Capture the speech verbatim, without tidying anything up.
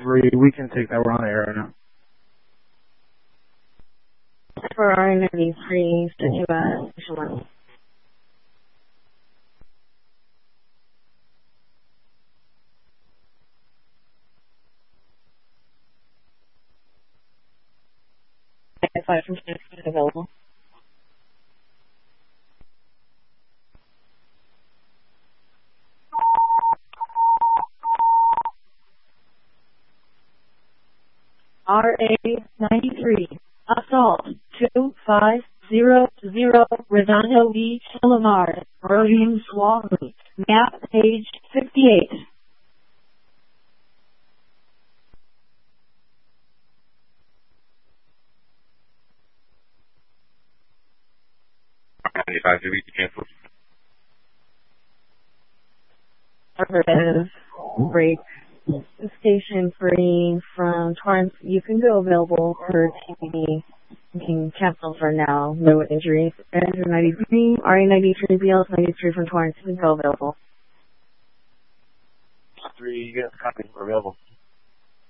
three, we can take that. We're on the air right now. For R ninety-three, stick to uh, station one. Five from six is available. R A ninety-three, assault two five zero zero, Redondo Beach Boulevard, Williams Walkley, map page fifty-eight. ninety-five, did we cancel? Affirmative. Break. Station three from Torrance. You can go available for T V D. You can cancel for now. No injuries. Andrew ninety-three, R A ninety-three, B L ninety-three from Torrance. You can go available. Three, you got a copy. We're available.